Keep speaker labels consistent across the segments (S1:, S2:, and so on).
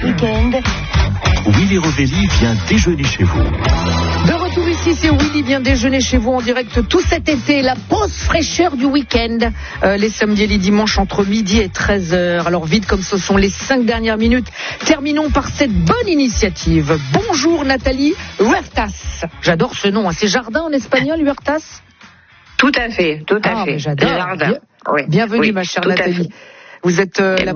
S1: week-end.
S2: Willy Rovelli vient déjeuner chez vous.
S3: De retour ici, c'est Willy vient déjeuner chez vous en direct tout cet été. La pause fraîcheur du week-end. Les samedis et les dimanches entre midi et 13h. Alors vite comme ce sont les 5 dernières minutes, terminons par cette bonne initiative. Bonjour Nathalie Huertas. J'adore ce nom, c'est jardin en espagnol, Huertas?
S4: Tout à fait.
S3: J'adore.
S4: Jardin. Oui.
S3: Bienvenue ma chère Nathalie. Vous êtes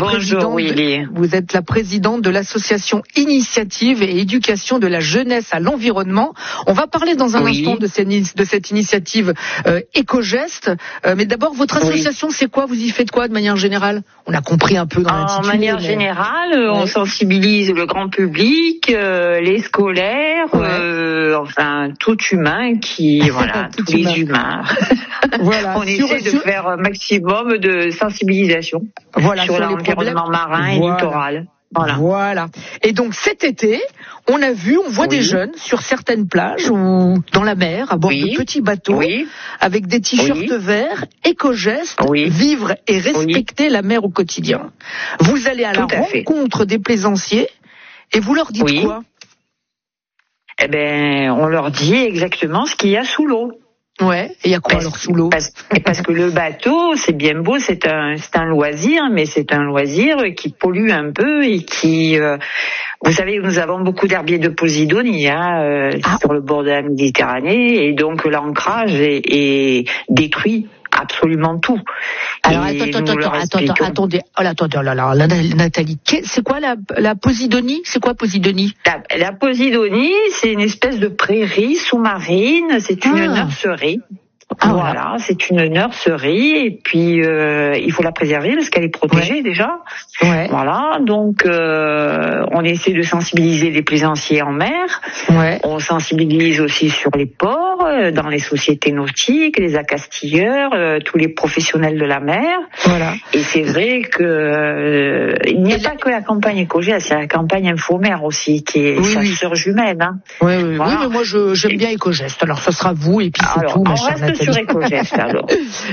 S3: vous êtes la présidente de l'association Initiative et Éducation de la Jeunesse à l'Environnement. On va parler dans un instant de cette initiative Éco-Geste. Mais d'abord, votre association, c'est quoi? Vous y faites quoi de manière générale? On a compris un peu dans l'intitulé.
S4: En manière générale, on sensibilise le grand public, les scolaires, enfin tout humain qui, voilà, tous les humains.
S3: Voilà.
S4: On essaie de faire un maximum de sensibilisation.
S3: Voilà,
S4: sur l'environnement marin et littoral.
S3: Voilà. Et donc cet été, on voit des jeunes sur certaines plages ou dans la mer, à bord de petits bateaux, avec des t-shirts verts, Éco-Geste, vivre et respecter la mer au quotidien. Vous allez à la rencontre des plaisanciers et vous leur dites quoi?
S4: Eh ben, on leur dit exactement ce qu'il y a sous l'eau.
S3: Ouais, et il y a quoi alors sous l'eau?
S4: Parce que le bateau, c'est bien beau, c'est un loisir, mais c'est un loisir qui pollue un peu et qui, vous savez, nous avons beaucoup d'herbiers de Posidonie sur le bord de la Méditerranée, et donc l'ancrage est détruit. Absolument tout.
S3: Alors attendez, Nathalie, c'est quoi la Posidonie? C'est quoi Posidonie?
S4: La Posidonie, c'est une espèce de prairie sous-marine, c'est une nurserie. Voilà, c'est une nurserie et puis il faut la préserver parce qu'elle est protégée déjà. Voilà, donc on essaie de sensibiliser les plaisanciers en mer. On sensibilise aussi sur les ports, dans les sociétés nautiques, les accastilleurs, tous les professionnels de la mer. Voilà. Et c'est vrai que il n'y a pas que la campagne Éco-Geste, il y a la campagne Infomer aussi qui est sa sœur jumelle. Hein.
S3: Oui, mais moi j'aime bien Éco-Geste. Alors ça sera vous et puis c'est tout.
S4: On reste sur Éco-Geste alors.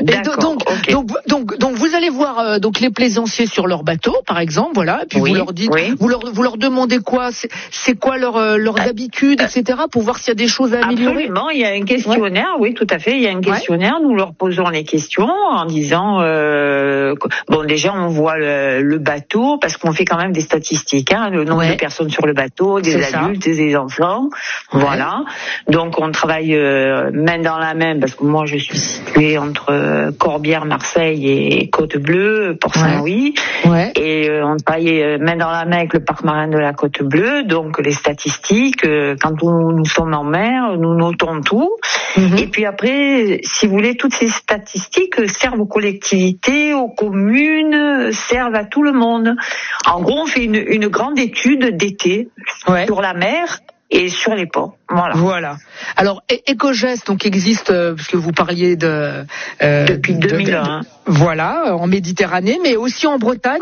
S3: Donc vous allez voir donc les plaisanciers sur leur bateau par exemple, voilà, et puis vous leur dites, vous leur demandez quoi, c'est quoi leurs habitudes, etc. pour voir s'il y a des choses à améliorer.
S4: Absolument, il y a un questionnaire, oui tout à fait, il y a un questionnaire, nous leur posons les questions en disant bon déjà on voit le bateau parce qu'on fait quand même des statistiques, le nombre de personnes sur le bateau, des adultes, des enfants, voilà. Donc on travaille main dans la main parce que moi je suis située entre Corbière, Marseille et Côte-Bleue, Port-Saint-Louis. Et on travaille main dans la main avec le parc marin de la Côte-Bleue. Donc les statistiques, quand nous sommes en mer, nous notons tout. Et puis après, si vous voulez, toutes ces statistiques servent aux collectivités, aux communes, servent à tout le monde. En gros, on fait une grande étude d'été sur la mer et sur les ports.
S3: Voilà. Alors Éco-Geste donc existe parce que vous parliez de
S4: depuis 2001.
S3: Voilà, en Méditerranée, mais aussi en Bretagne.